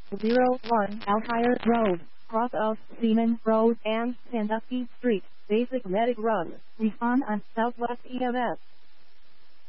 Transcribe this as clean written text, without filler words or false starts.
01 Alhire Road, cross of Seaman Road and Sandusky Street, basic medic run. Respond on Southwest EMS.